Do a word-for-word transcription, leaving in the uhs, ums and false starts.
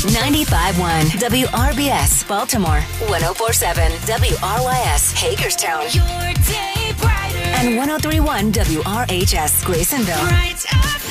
ninety-five point one W R B S Baltimore, one oh four point seven W R Y S Hagerstown, Your day brighter. and one oh three point one W R H S Graysonville. Bright